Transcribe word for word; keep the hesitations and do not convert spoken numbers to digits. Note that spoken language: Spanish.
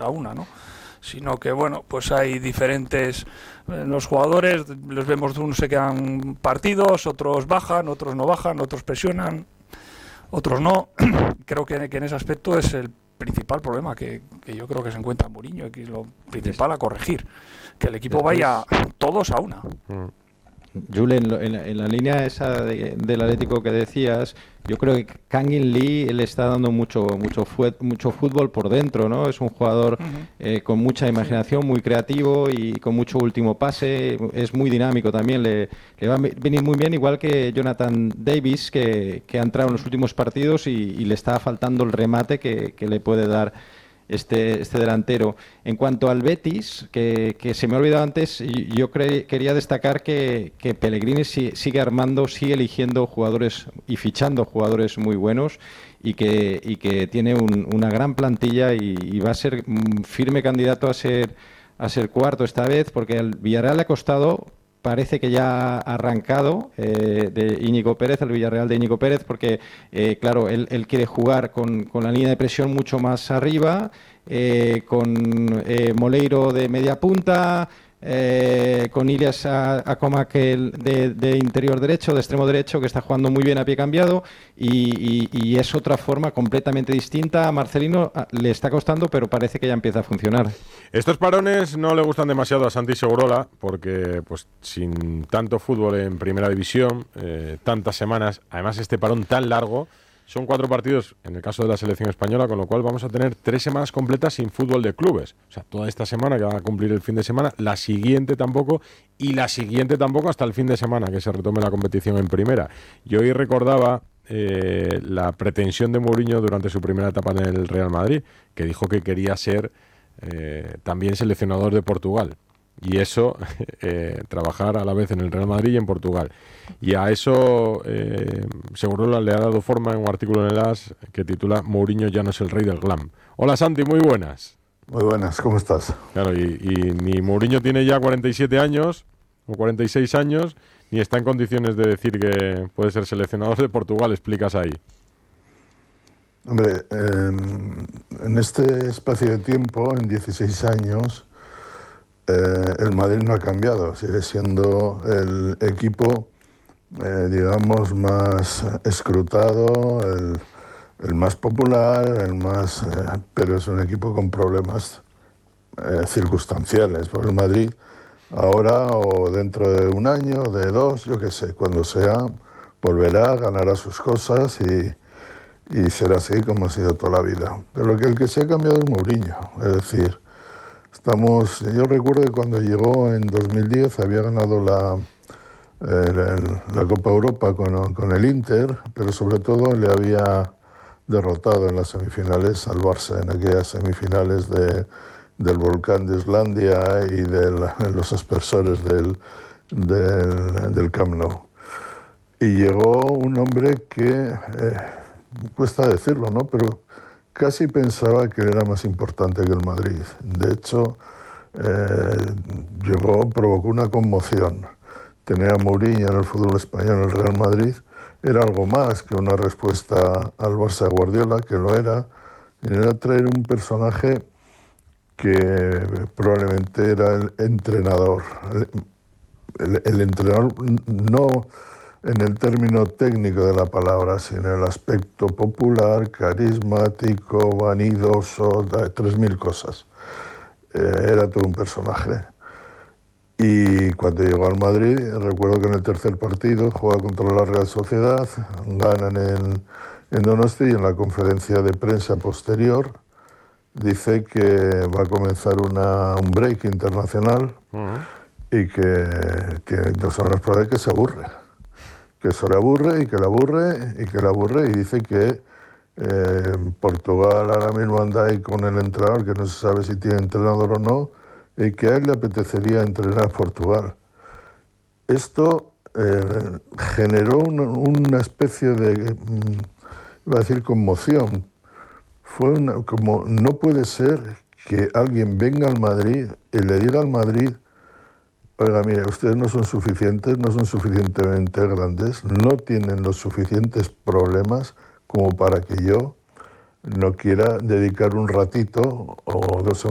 a una, ¿no? Sino que, bueno, pues hay diferentes... Eh, los jugadores, los vemos, unos se quedan partidos, otros bajan, otros no bajan, otros presionan, otros no. Creo que, que en ese aspecto es el principal problema que, que yo creo que se encuentra Mourinho, y que es lo principal a corregir, que el equipo Después, vaya todos a una. Mm. Jule, en, en, la, en la línea esa de, del Atlético que decías, yo creo que Kangin Lee le está dando mucho mucho fue, mucho fútbol por dentro, ¿no? Es un jugador uh-huh. eh, con mucha imaginación, muy creativo y con mucho último pase, es muy dinámico también, le, le va a venir muy bien, igual que Jonathan Davis, que, que ha entrado en los últimos partidos y, y le está faltando el remate que, que le puede dar Este, este delantero. En cuanto al Betis, que, que se me ha olvidado antes, yo cre- quería destacar que, que Pellegrini si, sigue armando, sigue eligiendo jugadores y fichando jugadores muy buenos y que, y que tiene un, una gran plantilla y, y va a ser un firme candidato a ser, a ser cuarto esta vez, porque al Villarreal le ha costado. Parece que ya ha arrancado eh, de Íñigo Pérez, el Villarreal de Íñigo Pérez, porque, eh, claro, él, él quiere jugar con, con la línea de presión mucho más arriba, eh, con eh, Moleiro de media punta, eh, con Ilias Acomac de, de interior derecho, de extremo derecho, que está jugando muy bien a pie cambiado, y, y, y es otra forma completamente distinta. A Marcelino le está costando, pero parece que ya empieza a funcionar. Estos parones no le gustan demasiado a Santi Segurola, porque pues sin tanto fútbol en primera división, eh, tantas semanas, además este parón tan largo, son cuatro partidos en el caso de la selección española, con lo cual vamos a tener tres semanas completas sin fútbol de clubes. O sea, toda esta semana que va a cumplir el fin de semana, la siguiente tampoco, y la siguiente tampoco hasta el fin de semana, que se retome la competición en primera. Y hoy recordaba eh, la pretensión de Mourinho durante su primera etapa en el Real Madrid, que dijo que quería ser eh, también seleccionador de Portugal. Y eso, eh, trabajar a la vez en el Real Madrid y en Portugal. Y a eso eh, Segurola le ha dado forma en un artículo en el A S que titula Mourinho ya no es el rey del glam. Hola Santi, muy buenas. Muy buenas, ¿cómo estás? Claro, y, y ni Mourinho tiene ya cuarenta y siete años o cuarenta y seis años, ni está en condiciones de decir que puede ser seleccionador de Portugal, explicas ahí. Hombre, eh, en este espacio de tiempo, en dieciséis años, eh, el Madrid no ha cambiado, sigue siendo el equipo, eh, digamos, más escrutado, el, el más popular, el más, eh, pero es un equipo con problemas eh, circunstanciales, porque el Madrid ahora o dentro de un año, de dos, yo qué sé, cuando sea, volverá, ganará sus cosas y, y será así como ha sido toda la vida. Pero lo que, el que se ha cambiado es Mourinho, es decir, estamos, yo recuerdo que cuando llegó en dos mil diez había ganado la, eh, la, la Copa Europa con, con el Inter, pero sobre todo le había derrotado en las semifinales al Barça, en aquellas semifinales de, del Volcán de Islandia y de la, los aspersores del, del, del Camp Nou. Y llegó un hombre que, eh, cuesta decirlo, ¿no?, pero casi pensaba que era más importante que el Madrid. De hecho, eh, llegó, provocó una conmoción. Tener a Mourinho en el fútbol español, en el Real Madrid, era algo más que una respuesta al Barça de Guardiola, que lo era, y era traer un personaje que probablemente era el entrenador. El, el, el entrenador no en el término técnico de la palabra, sino en el aspecto popular, carismático, vanidoso, tres mil cosas. Eh, era todo un personaje. Y cuando llegó al Madrid, recuerdo que en el tercer partido juega contra la Real Sociedad, ganan en, en Donosti, y en la conferencia de prensa posterior dice que va a comenzar una, un break internacional uh-huh. y que tiene dos semanas para ver que se aburre. Que eso le aburre y que le aburre y que le aburre, y dice que eh, Portugal ahora mismo anda ahí con el entrenador, que no se sabe si tiene entrenador o no, y que a él le apetecería entrenar a Portugal. Esto eh, generó una, una especie de, iba a decir, conmoción. Fue una, como, no puede ser que alguien venga al Madrid y le diga al Madrid: oiga, mire, ustedes no son suficientes, no son suficientemente grandes, no tienen los suficientes problemas como para que yo no quiera dedicar un ratito o dos